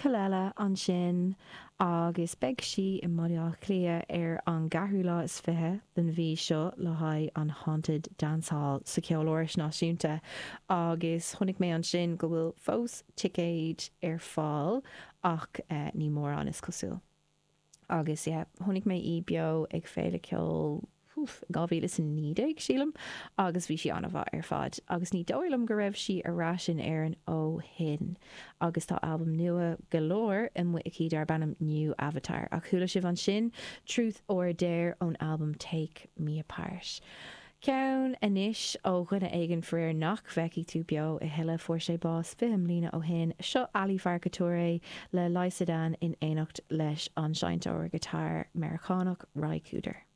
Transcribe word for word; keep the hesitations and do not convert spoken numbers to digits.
Colella an sin agus beg si i maiá clia ar an gathúla is fithe den bhí seo le haid an Haunted Dancehall sa ceolóris náisiúnta agus chunig mé an sin go bhfuil fós ticéid ar fáil ach uh, ní mór an is cosúil. Agus yeah, chunig mé i bio ag féile ceol gáhíle san nídeag sílam agus bhí si anna bh ar fad agus ní dóilm go raibh si ará sin ar an ó hin agus tá albumm nua galore in mu icíd ar bannam New Avatar ach thula sibh an sin Truth or Dare ón albumm Take Me Apart. Ceann inis ó chuna aigen fréir nach bheici tú beo i heile fuair sé bás fihim lína ó hin seo Ali Farcatóre le Lysadan in éanacht leis an seintóir gitar Americánach Ry Cooder.